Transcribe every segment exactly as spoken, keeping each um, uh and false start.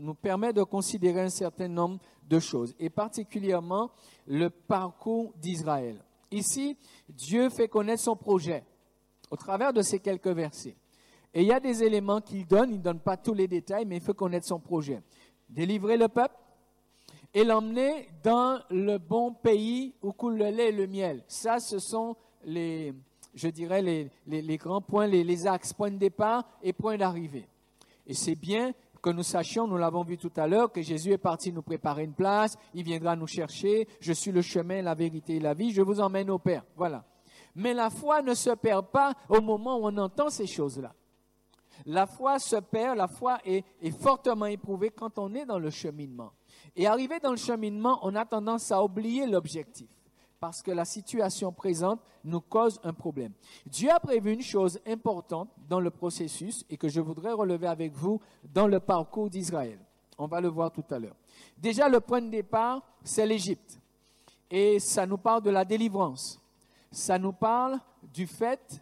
nous permet de considérer un certain nombre de choses, et particulièrement le parcours d'Israël. Ici, Dieu fait connaître son projet au travers de ces quelques versets. Et il y a des éléments qu'il donne, il ne donne pas tous les détails, mais il fait connaître son projet. Délivrer le peuple et l'emmener dans le bon pays où coule le lait et le miel. Ça, ce sont les, je dirais, les, les, les grands points, les, les axes, point de départ et point d'arrivée. Et c'est bien que nous sachions, nous l'avons vu tout à l'heure, que Jésus est parti nous préparer une place, il viendra nous chercher, je suis le chemin, la vérité et la vie, je vous emmène au Père. Voilà. Mais la foi ne se perd pas au moment où on entend ces choses-là. La foi se perd, la foi est, est fortement éprouvée quand on est dans le cheminement. Et arrivé dans le cheminement, on a tendance à oublier l'objectif, parce que la situation présente nous cause un problème. Dieu a prévu une chose importante dans le processus et que je voudrais relever avec vous dans le parcours d'Israël. On va le voir tout à l'heure. Déjà, le point de départ, c'est l'Égypte. Et ça nous parle de la délivrance. Ça nous parle du fait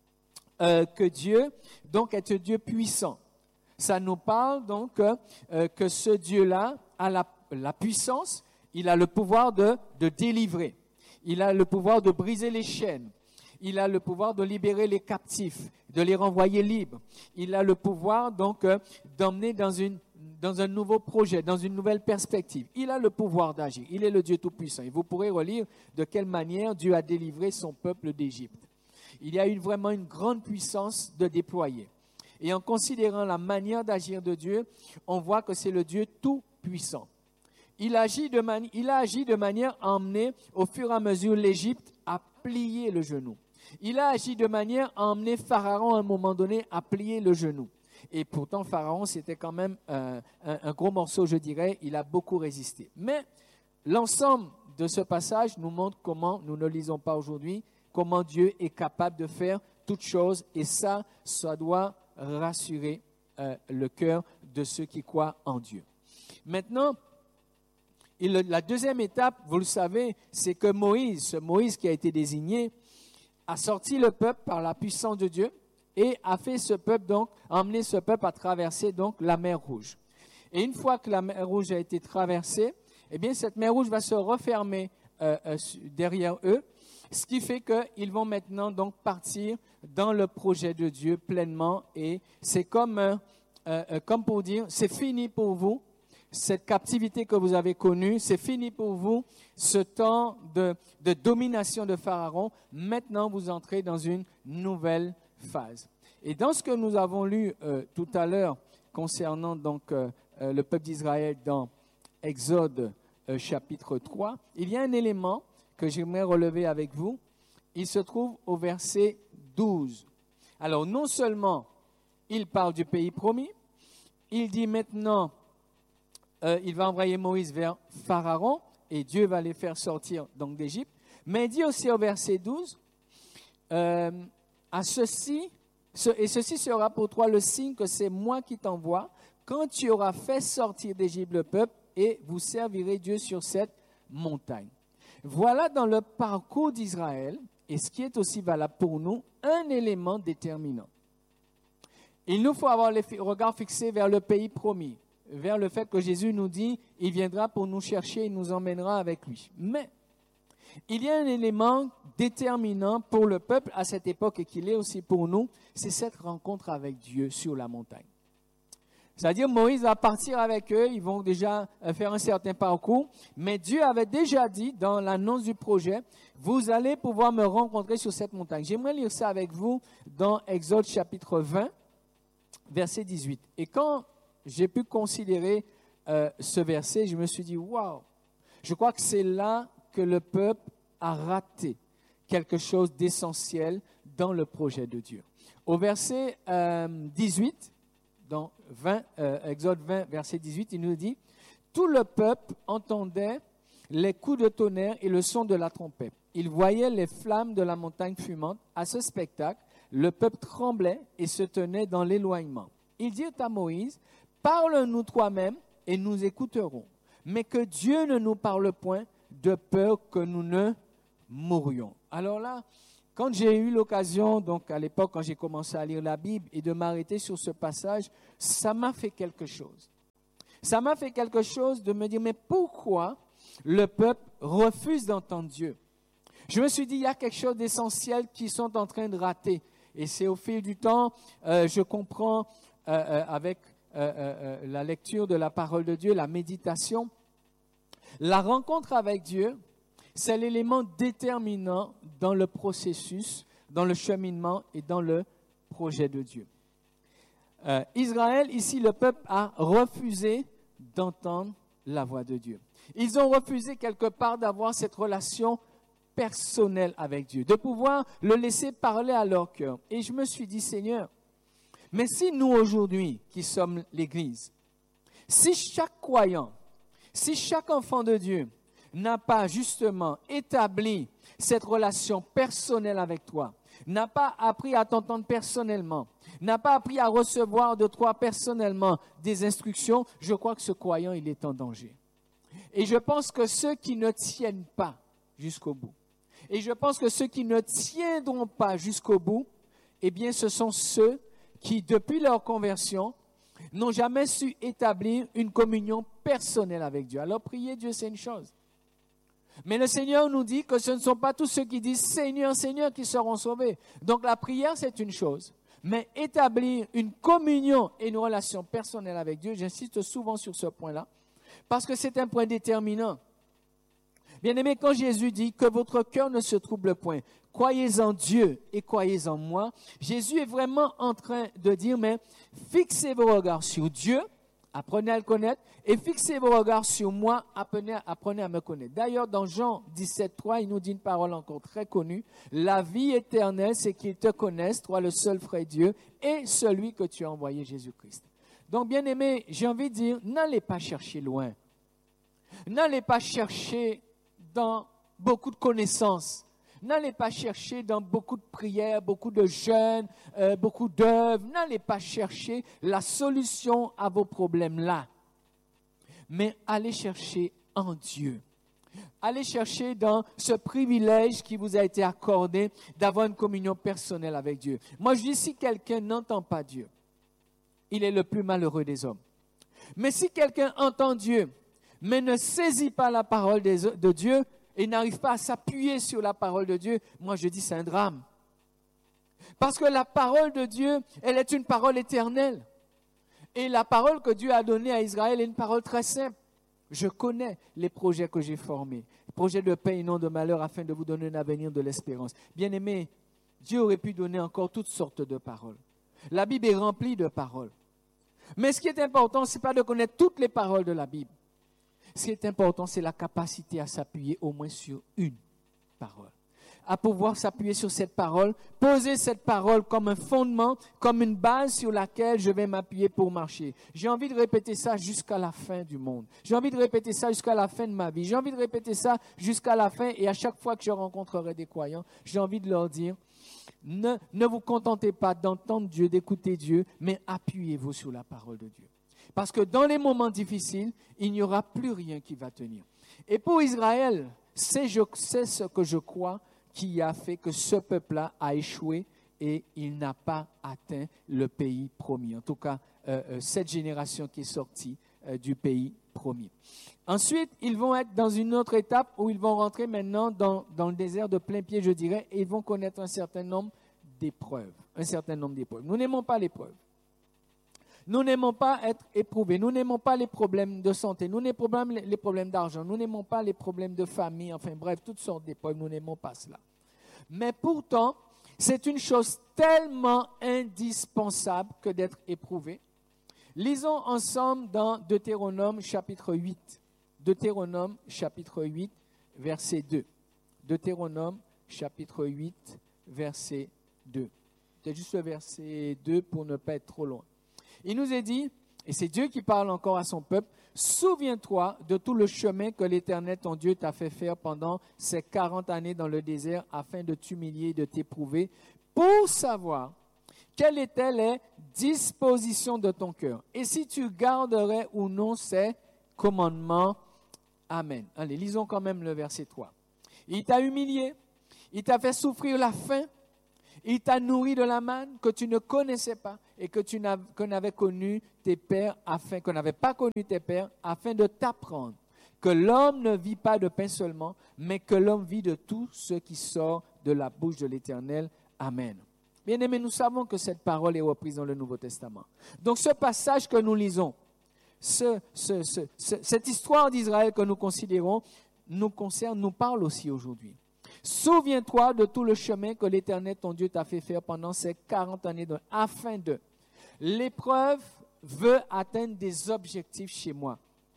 euh, que Dieu, donc, est un Dieu puissant. Ça nous parle donc euh, que ce Dieu-là a la, la puissance, il a le pouvoir de, de délivrer. Il a le pouvoir de briser les chaînes. Il a le pouvoir de libérer les captifs, de les renvoyer libres. Il a le pouvoir donc euh, d'emmener dans, une, dans un nouveau projet, dans une nouvelle perspective. Il a le pouvoir d'agir. Il est le Dieu Tout-Puissant. Et vous pourrez relire de quelle manière Dieu a délivré son peuple d'Égypte. Il y a eu vraiment une grande puissance de déployer. Et en considérant la manière d'agir de Dieu, on voit que c'est le Dieu Tout-Puissant. Il, agit de mani- il a agi de manière à emmener au fur et à mesure l'Égypte à plier le genou. Il a agi de manière à emmener Pharaon à un moment donné à plier le genou. Et pourtant, Pharaon, c'était quand même euh, un, un gros morceau, je dirais. Il a beaucoup résisté. Mais l'ensemble de ce passage nous montre comment, nous ne lisons pas aujourd'hui, comment Dieu est capable de faire toutes choses. Et ça, ça doit rassurer euh, le cœur de ceux qui croient en Dieu. Maintenant, et le, la deuxième étape, vous le savez, c'est que Moïse, ce Moïse qui a été désigné, a sorti le peuple par la puissance de Dieu et a fait ce peuple donc, a emmené ce peuple à traverser donc la mer Rouge. Et une fois que la mer Rouge a été traversée, eh bien cette mer Rouge va se refermer euh, euh, derrière eux, ce qui fait qu'ils vont maintenant donc partir dans le projet de Dieu pleinement. Et c'est comme, euh, euh, comme pour dire, c'est fini pour vous. Cette captivité que vous avez connue, c'est fini pour vous, ce temps de, de domination de Pharaon. Maintenant, vous entrez dans une nouvelle phase. Et dans ce que nous avons lu euh, tout à l'heure concernant donc, euh, euh, le peuple d'Israël dans Exode euh, chapitre trois, il y a un élément que j'aimerais relever avec vous. Il se trouve au verset douze. Alors, non seulement il parle du pays promis, il dit maintenant... Euh, il va envoyer Moïse vers Pharaon et Dieu va les faire sortir donc d'Égypte. Mais il dit aussi au verset douze, euh, à ceci, ce, et ceci sera pour toi le signe que c'est moi qui t'envoie quand tu auras fait sortir d'Égypte le peuple et vous servirez Dieu sur cette montagne. Voilà dans le parcours d'Israël, et ce qui est aussi valable pour nous, un élément déterminant. Il nous faut avoir les regards fixés vers le pays promis, vers le fait que Jésus nous dit, il viendra pour nous chercher, il nous emmènera avec lui. Mais il y a un élément déterminant pour le peuple à cette époque et qu'il est aussi pour nous, c'est cette rencontre avec Dieu sur la montagne. C'est-à-dire Moïse va partir avec eux, ils vont déjà faire un certain parcours, mais Dieu avait déjà dit dans l'annonce du projet, vous allez pouvoir me rencontrer sur cette montagne. J'aimerais lire ça avec vous dans Exode chapitre vingt, verset dix-huit. Et quand j'ai pu considérer euh, ce verset, je me suis dit, waouh, je crois que c'est là que le peuple a raté quelque chose d'essentiel dans le projet de Dieu. Au verset euh, dix-huit, dans vingt, euh, Exode vingt, verset dix-huit, il nous dit, tout le peuple entendait les coups de tonnerre et le son de la trompette. Il voyait les flammes de la montagne fumante. À ce spectacle, le peuple tremblait et se tenait dans l'éloignement. Ils dirent à Moïse, parle-nous toi-même et nous écouterons, mais que Dieu ne nous parle point de peur que nous ne mourions. Alors là, quand j'ai eu l'occasion, donc à l'époque quand j'ai commencé à lire la Bible et de m'arrêter sur ce passage, ça m'a fait quelque chose. Ça m'a fait quelque chose de me dire, mais pourquoi le peuple refuse d'entendre Dieu? Je me suis dit, il y a quelque chose d'essentiel qu'ils sont en train de rater. Et c'est au fil du temps, euh, je comprends euh, euh, avec euh, euh, la lecture de la parole de Dieu, la méditation, la rencontre avec Dieu, c'est l'élément déterminant dans le processus, dans le cheminement et dans le projet de Dieu. Euh, Israël, ici, le peuple a refusé d'entendre la voix de Dieu. Ils ont refusé quelque part d'avoir cette relation personnelle avec Dieu, de pouvoir le laisser parler à leur cœur. Et je me suis dit, Seigneur, mais si nous aujourd'hui, qui sommes l'Église, si chaque croyant, si chaque enfant de Dieu n'a pas justement établi cette relation personnelle avec toi, n'a pas appris à t'entendre personnellement, n'a pas appris à recevoir de toi personnellement des instructions, je crois que ce croyant, il est en danger. Et je pense que ceux qui ne tiennent pas jusqu'au bout, et je pense que ceux qui ne tiendront pas jusqu'au bout, eh bien, ce sont ceux qui, depuis leur conversion, n'ont jamais su établir une communion personnelle avec Dieu. Alors, prier Dieu, c'est une chose. Mais le Seigneur nous dit que ce ne sont pas tous ceux qui disent « Seigneur, Seigneur » qui seront sauvés. Donc, la prière, c'est une chose. Mais établir une communion et une relation personnelle avec Dieu, j'insiste souvent sur ce point-là, parce que c'est un point déterminant. Bien-aimés, quand Jésus dit que votre cœur ne se trouble point, croyez en Dieu et croyez en moi, Jésus est vraiment en train de dire, mais fixez vos regards sur Dieu, apprenez à le connaître, et fixez vos regards sur moi, apprenez, apprenez à me connaître. D'ailleurs, dans Jean dix-sept, trois, il nous dit une parole encore très connue, la vie éternelle, c'est qu'ils te connaissent, toi le seul vrai Dieu, et celui que tu as envoyé, Jésus-Christ. Donc, bien-aimés, j'ai envie de dire, n'allez pas chercher loin. N'allez pas chercher dans beaucoup de connaissances. N'allez pas chercher dans beaucoup de prières, beaucoup de jeûnes, euh, beaucoup d'œuvres. N'allez pas chercher la solution à vos problèmes-là. Mais allez chercher en Dieu. Allez chercher dans ce privilège qui vous a été accordé d'avoir une communion personnelle avec Dieu. Moi, je dis, si quelqu'un n'entend pas Dieu, il est le plus malheureux des hommes. Mais si quelqu'un entend Dieu, mais ne saisit pas la parole de Dieu et n'arrive pas à s'appuyer sur la parole de Dieu, moi je dis c'est un drame. Parce que la parole de Dieu, elle est une parole éternelle. Et la parole que Dieu a donnée à Israël est une parole très simple. Je connais les projets que j'ai formés, projets de paix et non de malheur afin de vous donner un avenir de l'espérance. Bien-aimés, Dieu aurait pu donner encore toutes sortes de paroles. La Bible est remplie de paroles. Mais ce qui est important, ce n'est pas de connaître toutes les paroles de la Bible. Ce qui est important, c'est la capacité à s'appuyer au moins sur une parole. À pouvoir s'appuyer sur cette parole, poser cette parole comme un fondement, comme une base sur laquelle je vais m'appuyer pour marcher. J'ai envie de répéter ça jusqu'à la fin du monde. J'ai envie de répéter ça jusqu'à la fin de ma vie. J'ai envie de répéter ça jusqu'à la fin et à chaque fois que je rencontrerai des croyants, j'ai envie de leur dire, ne, ne vous contentez pas d'entendre Dieu, d'écouter Dieu, mais appuyez-vous sur la parole de Dieu. Parce que dans les moments difficiles, il n'y aura plus rien qui va tenir. Et pour Israël, c'est, je, c'est ce que je crois qui a fait que ce peuple-là a échoué et il n'a pas atteint le pays promis. En tout cas, euh, euh, cette génération qui est sortie euh, du pays promis. Ensuite, ils vont être dans une autre étape où ils vont rentrer maintenant dans, dans le désert de plein pied, je dirais, et ils vont connaître un certain nombre d'épreuves. Un certain nombre d'épreuves. Nous n'aimons pas l'épreuve. Nous n'aimons pas être éprouvés, nous n'aimons pas les problèmes de santé, nous n'aimons pas les problèmes d'argent, nous n'aimons pas les problèmes de famille, enfin bref, toutes sortes d'épreuves, nous n'aimons pas cela. Mais pourtant, c'est une chose tellement indispensable que d'être éprouvé. Lisons ensemble dans Deutéronome chapitre huit. Deutéronome chapitre huit, verset deux. Deutéronome chapitre huit, verset deux. C'est juste le verset deux pour ne pas être trop loin. Il nous est dit, et c'est Dieu qui parle encore à son peuple, « Souviens-toi de tout le chemin que l'Éternel, ton Dieu, t'a fait faire pendant ces quarante années dans le désert afin de t'humilier et de t'éprouver pour savoir quelles étaient les dispositions de ton cœur et si tu garderais ou non ces commandements. Amen. » Allez, lisons quand même le verset trois. « Il t'a humilié, il t'a fait souffrir la faim, Il t'a nourri de la manne que tu ne connaissais pas et que tu n'avais, que n'avais connu tes pères afin, que n'avait pas connu tes pères afin de t'apprendre que l'homme ne vit pas de pain seulement, mais que l'homme vit de tout ce qui sort de la bouche de l'Éternel. Amen. Bien-aimés, nous savons que cette parole est reprise dans le Nouveau Testament. Donc ce passage que nous lisons, ce, ce, ce, ce, cette histoire d'Israël que nous considérons, nous concerne, nous parle aussi aujourd'hui. Souviens-toi de tout le chemin que l'Éternel, ton Dieu, t'a fait faire pendant ces quarante années, de, afin de... L'épreuve veut atteindre des objectifs chez moi.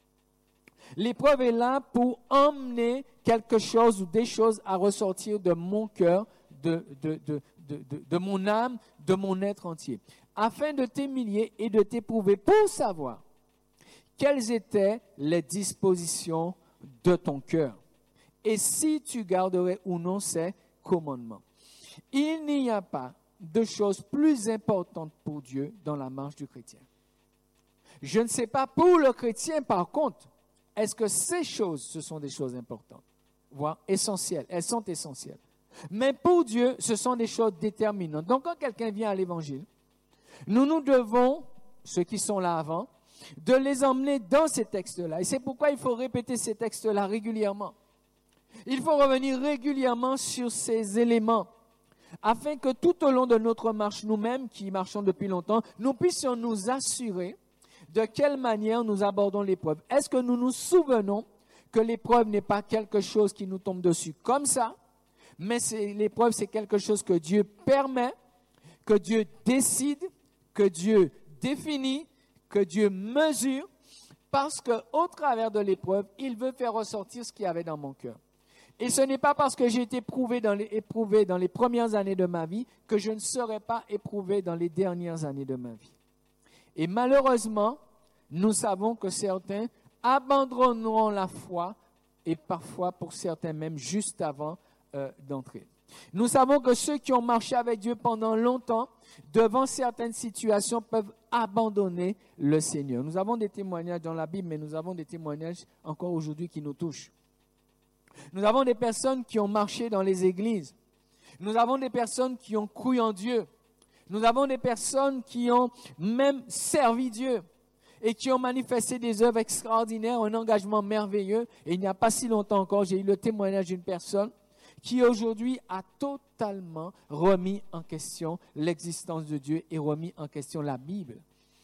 L'épreuve est là pour emmener quelque chose ou des choses à ressortir de mon cœur, de, de, de, de, de, de mon âme, de mon être entier, afin de t'humilier et de t'éprouver pour savoir quelles étaient les dispositions de ton cœur et si tu garderais ou non ces commandements. Il n'y a pas de chose plus importante pour Dieu dans la marche du chrétien. Je ne sais pas pour le chrétien, par contre, est-ce que ces choses, ce sont des choses importantes, voire essentielles? Elles sont essentielles. Mais pour Dieu, ce sont des choses déterminantes. Donc, quand quelqu'un vient à l'Évangile, nous nous devons, ceux qui sont là avant, de les emmener dans ces textes-là. Et c'est pourquoi il faut répéter ces textes-là régulièrement. Il faut revenir régulièrement sur ces éléments, afin que tout au long de notre marche, nous-mêmes qui marchons depuis longtemps, nous puissions nous assurer de quelle manière nous abordons l'épreuve. Est-ce que nous nous souvenons que l'épreuve n'est pas quelque chose qui nous tombe dessus comme ça, mais c'est, l'épreuve, c'est quelque chose que Dieu permet, que Dieu décide, que Dieu définit, que Dieu mesure, parce qu'au travers de l'épreuve, il veut faire ressortir ce qu'il y avait dans mon cœur. Et ce n'est pas parce que j'ai été éprouvé dans, les, éprouvé dans les premières années de ma vie que je ne serai pas éprouvé dans les dernières années de ma vie. Et malheureusement, nous savons que certains abandonneront la foi et parfois pour certains même juste avant euh, d'entrer. Nous savons que ceux qui ont marché avec Dieu pendant longtemps, devant certaines situations, peuvent abandonner le Seigneur. Nous avons des témoignages dans la Bible, mais nous avons des témoignages encore aujourd'hui qui nous touchent. Nous avons des personnes qui ont marché dans les églises. Nous avons des personnes qui ont cru en Dieu. Nous avons des personnes qui ont même servi Dieu et qui ont manifesté des œuvres extraordinaires, un engagement merveilleux. Et il n'y a pas si longtemps encore, j'ai eu le témoignage d'une personne qui aujourd'hui a totalement remis en question l'existence de Dieu et remis en question la Bible.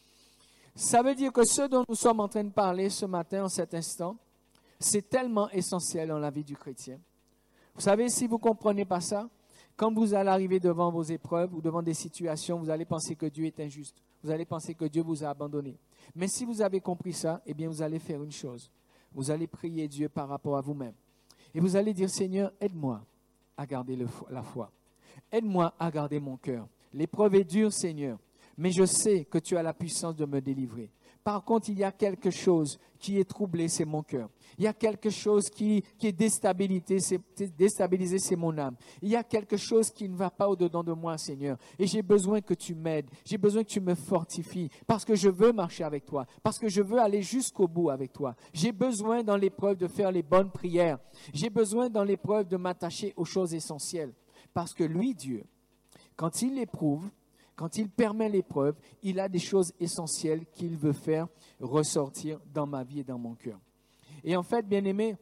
Ça veut dire que ce dont nous sommes en train de parler ce matin, en cet instant, c'est tellement essentiel dans la vie du chrétien. Vous savez, si vous ne comprenez pas ça, quand vous allez arriver devant vos épreuves ou devant des situations, vous allez penser que Dieu est injuste. Vous allez penser que Dieu vous a abandonné. Mais si vous avez compris ça, eh bien, vous allez faire une chose. Vous allez prier Dieu par rapport à vous-même. Et vous allez dire, Seigneur, aide-moi à garder le, la foi. Aide-moi à garder mon cœur. L'épreuve est dure, Seigneur, mais je sais que tu as la puissance de me délivrer. Par contre, il y a quelque chose qui est troublé, c'est mon cœur. Il y a quelque chose qui, qui est déstabilisé, c'est, déstabilisé, c'est mon âme. Il y a quelque chose qui ne va pas au-dedans de moi, Seigneur. Et j'ai besoin que tu m'aides. J'ai besoin que tu me fortifies parce que je veux marcher avec toi, parce que je veux aller jusqu'au bout avec toi. J'ai besoin dans l'épreuve de faire les bonnes prières. J'ai besoin dans l'épreuve de m'attacher aux choses essentielles. Parce que lui, Dieu, quand il éprouve, quand il permet l'épreuve, il a des choses essentielles qu'il veut faire ressortir dans ma vie et dans mon cœur. Et en fait, bien-aimés,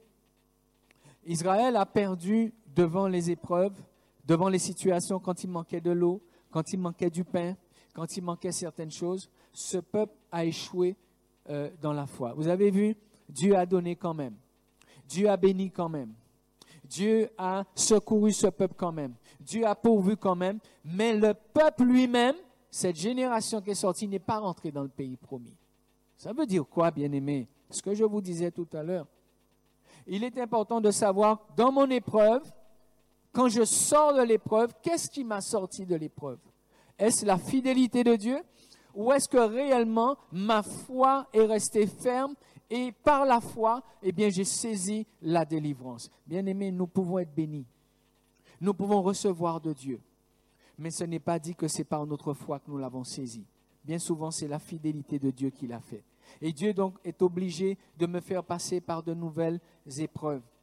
Israël a perdu devant les épreuves, devant les situations quand il manquait de l'eau, quand il manquait du pain, quand il manquait certaines choses. Ce peuple a échoué euh, dans la foi. Vous avez vu, Dieu a donné quand même. Dieu a béni quand même. Dieu a secouru ce peuple quand même. Dieu a pourvu quand même. Mais le peuple lui-même, cette génération qui est sortie, n'est pas rentrée dans le pays promis. Ça veut dire quoi, bien-aimés? Ce que je vous disais tout à l'heure. Il est important de savoir, dans mon épreuve, quand je sors de l'épreuve, qu'est-ce qui m'a sorti de l'épreuve? Est-ce la fidélité de Dieu? Ou est-ce que réellement ma foi est restée ferme et par la foi, eh bien, j'ai saisi la délivrance? Bien-aimés, nous pouvons être bénis. Nous pouvons recevoir de Dieu. Mais ce n'est pas dit que c'est par notre foi que nous l'avons saisi. Bien souvent, c'est la fidélité de Dieu qui l'a fait. Et Dieu donc est obligé de me faire passer par de nouvelles épreuves.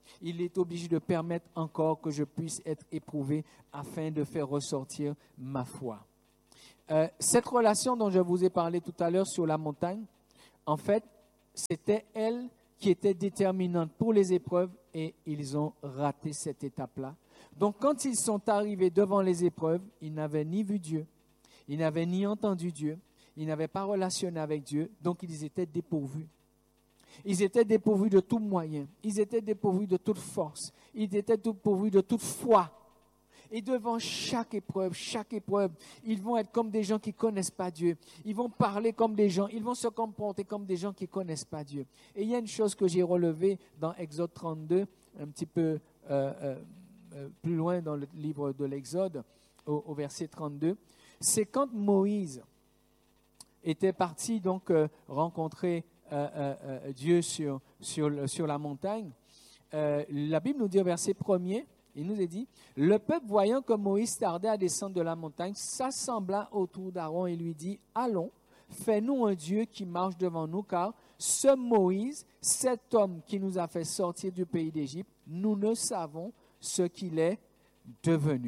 il est obligé de permettre encore que je puisse être éprouvé afin de faire ressortir ma foi. Euh, cette relation dont je vous ai parlé tout à l'heure sur la montagne, en fait, c'était elle qui était déterminante pour les épreuves et ils ont raté cette étape-là. Donc, quand ils sont arrivés devant les épreuves, ils n'avaient ni vu Dieu, ils n'avaient ni entendu Dieu, ils n'avaient pas relationné avec Dieu, donc ils étaient dépourvus. Ils étaient dépourvus de tout moyen, ils étaient dépourvus de toute force, ils étaient dépourvus de toute foi. Et devant chaque épreuve, chaque épreuve, ils vont être comme des gens qui ne connaissent pas Dieu. Ils vont parler comme des gens, ils vont se comporter comme des gens qui ne connaissent pas Dieu. Et il y a une chose que j'ai relevée dans Exode trente-deux, un petit peu euh, euh, plus loin dans le livre de l'Exode, au, au verset trente-deux, c'est quand Moïse était parti donc euh, rencontrer euh, euh, euh, Dieu sur, sur, sur la montagne. Euh, la Bible nous dit au verset premier, il nous est dit, « Le peuple, voyant que Moïse tardait à descendre de la montagne, s'assembla autour d'Aaron et lui dit, « Allons, fais-nous un Dieu qui marche devant nous, car ce Moïse, cet homme qui nous a fait sortir du pays d'Égypte, nous ne savons ce qu'il est devenu. »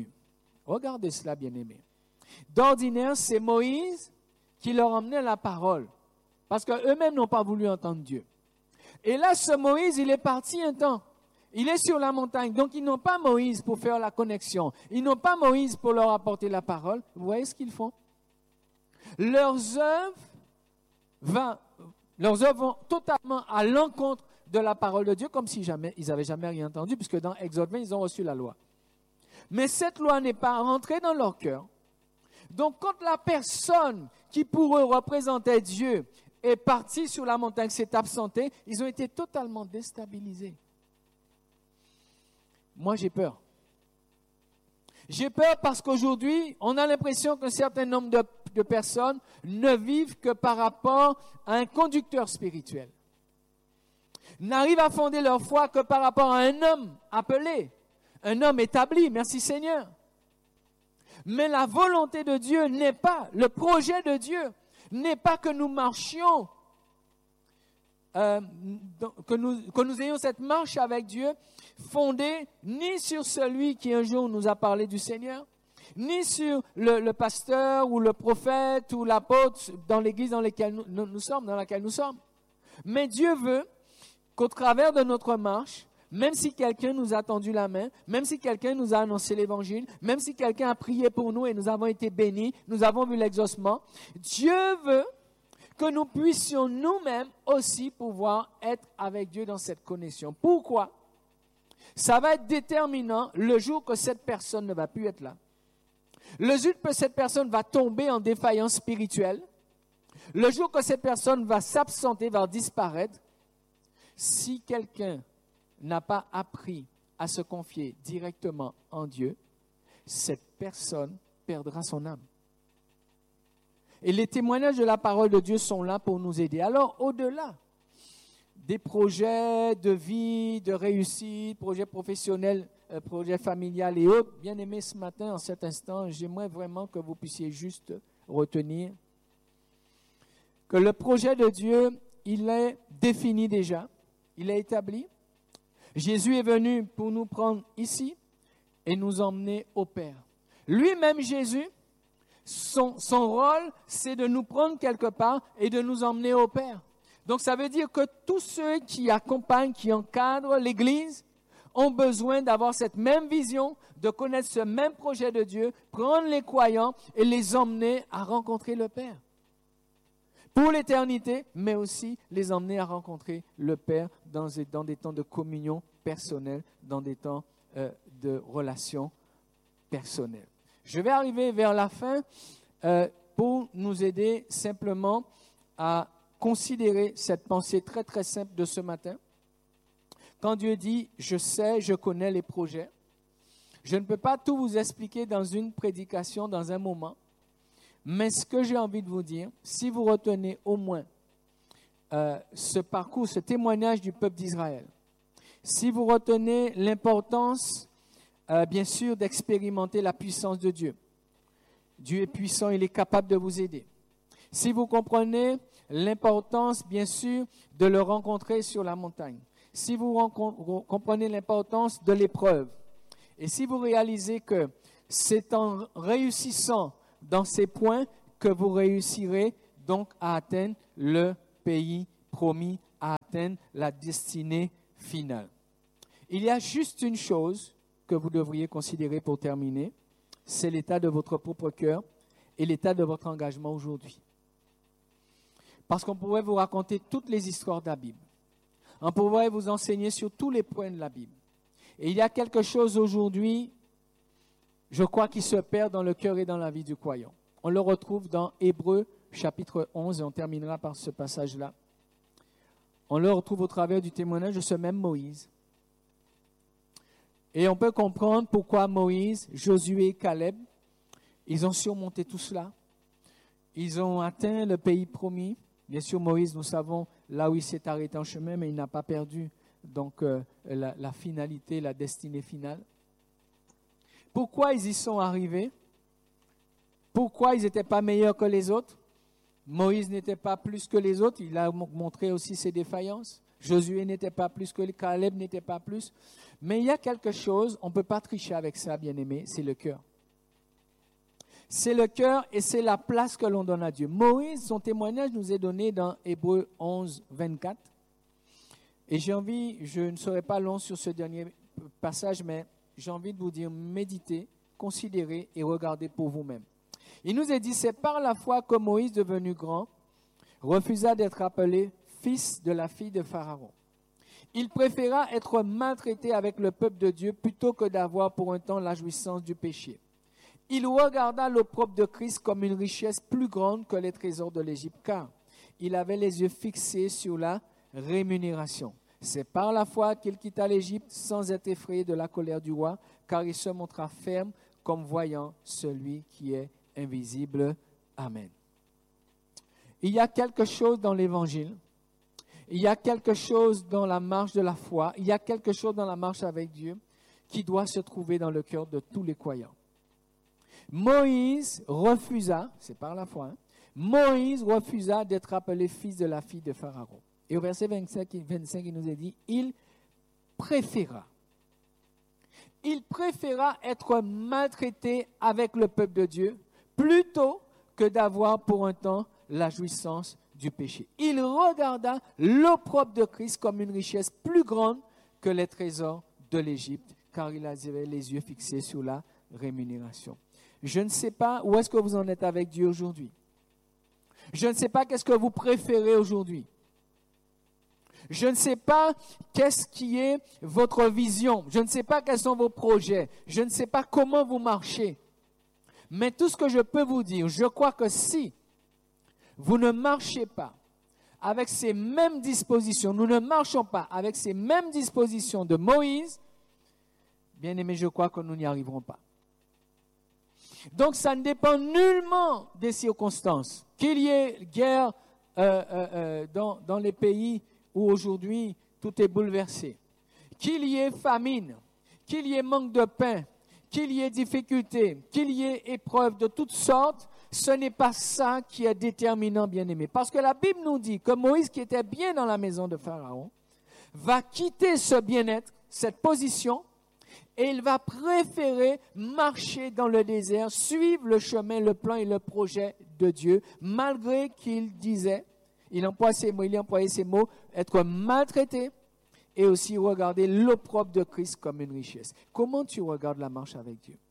Regardez cela, bien-aimés. D'ordinaire, c'est Moïse qui leur emmenait la parole, parce qu'eux-mêmes n'ont pas voulu entendre Dieu. Et là, ce Moïse, il est parti un temps. Il est sur la montagne, donc ils n'ont pas Moïse pour faire la connexion. Ils n'ont pas Moïse pour leur apporter la parole. Vous voyez ce qu'ils font? Leurs œuvres, va, leurs œuvres vont totalement à l'encontre de la parole de Dieu, comme si jamais, ils n'avaient jamais rien entendu, puisque dans Exode vingt, ils ont reçu la loi. Mais cette loi n'est pas rentrée dans leur cœur. Donc, quand la personne qui pour eux représentait Dieu est partie sur la montagne, s'est absentée, ils ont été totalement déstabilisés. Moi, j'ai peur. J'ai peur parce qu'aujourd'hui, on a l'impression qu'un certain nombre de, de personnes ne vivent que par rapport à un conducteur spirituel. N'arrivent à fonder leur foi que par rapport à un homme appelé, un homme établi, merci Seigneur. Mais la volonté de Dieu n'est pas, le projet de Dieu n'est pas que nous marchions, euh, que, nous, que nous ayons cette marche avec Dieu fondée ni sur celui qui un jour nous a parlé du Seigneur, ni sur le, le pasteur ou le prophète ou l'apôtre dans l'église dans laquelle nous, nous, nous sommes, dans laquelle nous sommes. Mais Dieu veut qu'au travers de notre marche, même si quelqu'un nous a tendu la main, même si quelqu'un nous a annoncé l'évangile, même si quelqu'un a prié pour nous et nous avons été bénis, nous avons vu l'exaucement, Dieu veut que nous puissions nous-mêmes aussi pouvoir être avec Dieu dans cette connexion. Pourquoi? Ça va être déterminant le jour que cette personne ne va plus être là. Le jour que cette personne va tomber en défaillance spirituelle, le jour que cette personne va s'absenter, va disparaître, si quelqu'un n'a pas appris à se confier directement en Dieu, cette personne perdra son âme. Et les témoignages de la parole de Dieu sont là pour nous aider. Alors, au-delà des projets de vie, de réussite, projets professionnels, euh, projets familiales et autres, bien aimés, ce matin, en cet instant, j'aimerais vraiment que vous puissiez juste retenir que le projet de Dieu, il est défini déjà, il est établi. Jésus est venu pour nous prendre ici et nous emmener au Père. Lui-même, Jésus, son, son rôle, c'est de nous prendre quelque part et de nous emmener au Père. Donc, ça veut dire que tous ceux qui accompagnent, qui encadrent l'Église, ont besoin d'avoir cette même vision, de connaître ce même projet de Dieu, prendre les croyants et les emmener à rencontrer le Père. Pour l'éternité, mais aussi les emmener à rencontrer le Père dans, dans des temps de communion personnelle, dans des temps euh, de relations personnelles. Je vais arriver vers la fin euh, pour nous aider simplement à considérer cette pensée très très simple de ce matin. Quand Dieu dit « je sais, je connais les projets », je ne peux pas tout vous expliquer dans une prédication, dans un moment. Mais ce que j'ai envie de vous dire, si vous retenez au moins euh, ce parcours, ce témoignage du peuple d'Israël, si vous retenez l'importance, euh, bien sûr, d'expérimenter la puissance de Dieu, Dieu est puissant, il est capable de vous aider. Si vous comprenez l'importance, bien sûr, de le rencontrer sur la montagne, si vous rencon- comprenez l'importance de l'épreuve, et si vous réalisez que c'est en réussissant dans ces points que vous réussirez donc à atteindre le pays promis, à atteindre la destinée finale. Il y a juste une chose que vous devriez considérer pour terminer, c'est l'état de votre propre cœur et l'état de votre engagement aujourd'hui. Parce qu'on pourrait vous raconter toutes les histoires de la Bible. On pourrait vous enseigner sur tous les points de la Bible. Et il y a quelque chose aujourd'hui, je crois, qui se perd dans le cœur et dans la vie du croyant. On le retrouve dans Hébreux chapitre onze, et on terminera par ce passage-là. On le retrouve au travers du témoignage de ce même Moïse. Et on peut comprendre pourquoi Moïse, Josué et Caleb, ils ont surmonté tout cela. Ils ont atteint le pays promis. Bien sûr, Moïse, nous savons là où il s'est arrêté en chemin, mais il n'a pas perdu donc euh, la, la finalité, la destinée finale. Pourquoi ils y sont arrivés? Pourquoi ils n'étaient pas meilleurs que les autres? Moïse n'était pas plus que les autres, il a montré aussi ses défaillances. Josué n'était pas plus que Caleb n'était pas plus. Mais il y a quelque chose, on ne peut pas tricher avec ça, bien-aimé, c'est le cœur. C'est le cœur et c'est la place que l'on donne à Dieu. Moïse, son témoignage nous est donné dans Hébreux onze, vingt-quatre. Et j'ai envie, je ne serai pas long sur ce dernier passage, mais j'ai envie de vous dire, méditez, considérez et regardez pour vous-même. Il nous est dit, c'est par la foi que Moïse, devenu grand, refusa d'être appelé fils de la fille de Pharaon. Il préféra être maltraité avec le peuple de Dieu plutôt que d'avoir pour un temps la jouissance du péché. Il regarda l'opprobre de Christ comme une richesse plus grande que les trésors de l'Égypte, car il avait les yeux fixés sur la rémunération. C'est par la foi qu'il quitta l'Égypte sans être effrayé de la colère du roi, car il se montra ferme comme voyant celui qui est invisible. Amen. Il y a quelque chose dans l'Évangile, il y a quelque chose dans la marche de la foi, il y a quelque chose dans la marche avec Dieu qui doit se trouver dans le cœur de tous les croyants. Moïse refusa, c'est par la foi, hein, Moïse refusa d'être appelé fils de la fille de Pharaon. Et au verset vingt-cinq, vingt-cinq, il nous est dit, il préféra. Il préféra être maltraité avec le peuple de Dieu plutôt que d'avoir pour un temps la jouissance du péché. Il regarda l'opprobre de Christ comme une richesse plus grande que les trésors de l'Égypte, car il avait les yeux fixés sur la rémunération. Je ne sais pas où est-ce que vous en êtes avec Dieu aujourd'hui. Je ne sais pas qu'est-ce que vous préférez aujourd'hui. Je ne sais pas qu'est-ce qui est votre vision. Je ne sais pas quels sont vos projets. Je ne sais pas comment vous marchez. Mais tout ce que je peux vous dire, je crois que si vous ne marchez pas avec ces mêmes dispositions, nous ne marchons pas avec ces mêmes dispositions de Moïse, bien aimé, je crois que nous n'y arriverons pas. Donc, ça ne dépend nullement des circonstances. Qu'il y ait guerre euh, euh, euh, dans, dans les pays où aujourd'hui tout est bouleversé, qu'il y ait famine, qu'il y ait manque de pain, qu'il y ait difficulté, qu'il y ait épreuve de toutes sortes, ce n'est pas ça qui est déterminant, bien-aimé. Parce que la Bible nous dit que Moïse, qui était bien dans la maison de Pharaon, va quitter ce bien-être, cette position, et il va préférer marcher dans le désert, suivre le chemin, le plan et le projet de Dieu, malgré qu'il disait, il emploie ces mots, il employait ces mots, être maltraité et aussi regarder l'opprobre de Christ comme une richesse. Comment tu regardes la marche avec Dieu?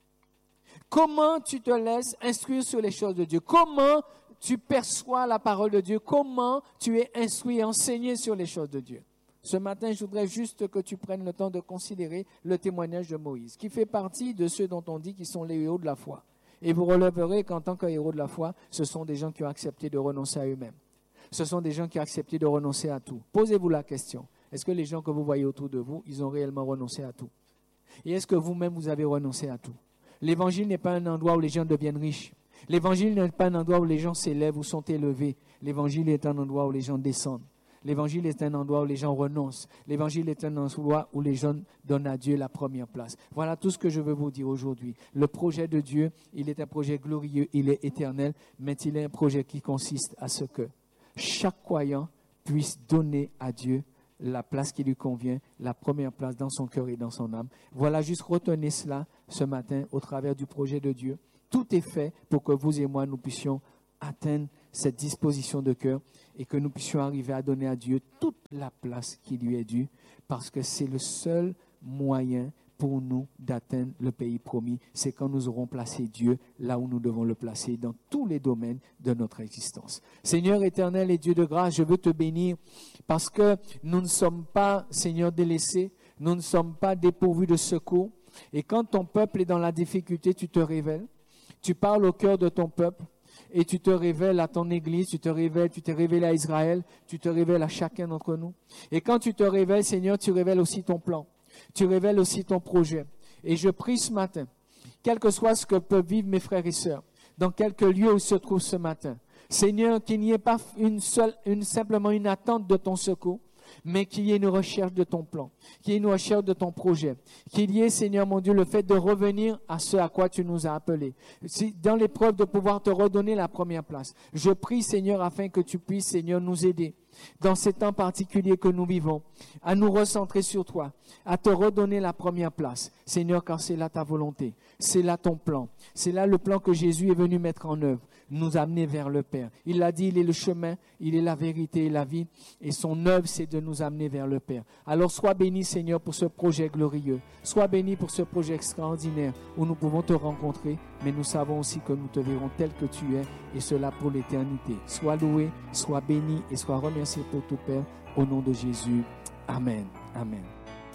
Comment tu te laisses instruire sur les choses de Dieu? Comment tu perçois la parole de Dieu? Comment tu es instruit et enseigné sur les choses de Dieu? Ce matin, je voudrais juste que tu prennes le temps de considérer le témoignage de Moïse, qui fait partie de ceux dont on dit qu'ils sont les héros de la foi. Et vous relèverez qu'en tant que héros de la foi, ce sont des gens qui ont accepté de renoncer à eux-mêmes. Ce sont des gens qui ont accepté de renoncer à tout. Posez-vous la question. Est-ce que les gens que vous voyez autour de vous, ils ont réellement renoncé à tout? Et est-ce que vous-même, vous avez renoncé à tout? L'évangile n'est pas un endroit où les gens deviennent riches. L'évangile n'est pas un endroit où les gens s'élèvent ou sont élevés. L'évangile est un endroit où les gens descendent. L'évangile est un endroit où les gens renoncent. L'évangile est un endroit où les gens donnent à Dieu la première place. Voilà tout ce que je veux vous dire aujourd'hui. Le projet de Dieu, il est un projet glorieux, il est éternel, mais il est un projet qui consiste à ce que chaque croyant puisse donner à Dieu la place qui lui convient, la première place dans son cœur et dans son âme. Voilà, juste retenez cela ce matin au travers du projet de Dieu. Tout est fait pour que vous et moi, nous puissions atteindre cette disposition de cœur et que nous puissions arriver à donner à Dieu toute la place qui lui est due, parce que c'est le seul moyen pour nous d'atteindre le pays promis. C'est quand nous aurons placé Dieu là où nous devons le placer dans tous les domaines de notre existence. Seigneur éternel et Dieu de grâce, je veux te bénir parce que nous ne sommes pas, Seigneur, délaissés, nous ne sommes pas dépourvus de secours. Et quand ton peuple est dans la difficulté, tu te révèles, tu parles au cœur de ton peuple. Et tu te révèles à ton Église, tu te révèles, tu t'es révélé à Israël, tu te révèles à chacun d'entre nous. Et quand tu te révèles, Seigneur, tu révèles aussi ton plan, tu révèles aussi ton projet. Et je prie ce matin, quel que soit ce que peuvent vivre mes frères et sœurs, dans quelque lieu où ils se trouvent ce matin, Seigneur, qu'il n'y ait pas une seule, une, simplement une attente de ton secours, mais qu'il y ait une recherche de ton plan, qu'il y ait une recherche de ton projet, qu'il y ait, Seigneur mon Dieu, le fait de revenir à ce à quoi tu nous as appelés. Dans l'épreuve de pouvoir te redonner la première place. Je prie, Seigneur, afin que tu puisses, Seigneur, nous aider dans ces temps particuliers que nous vivons, à nous recentrer sur toi, à te redonner la première place. Seigneur, car c'est là ta volonté, c'est là ton plan, c'est là le plan que Jésus est venu mettre en œuvre, nous amener vers le Père. Il l'a dit, il est le chemin, il est la vérité et la vie, et son œuvre, c'est de nous amener vers le Père. Alors sois béni, Seigneur, pour ce projet glorieux, sois béni pour ce projet extraordinaire où nous pouvons te rencontrer, mais nous savons aussi que nous te verrons tel que tu es, et cela pour l'éternité. Sois loué, sois béni et sois remercié pour tout, Père, au nom de Jésus. Amen. Amen.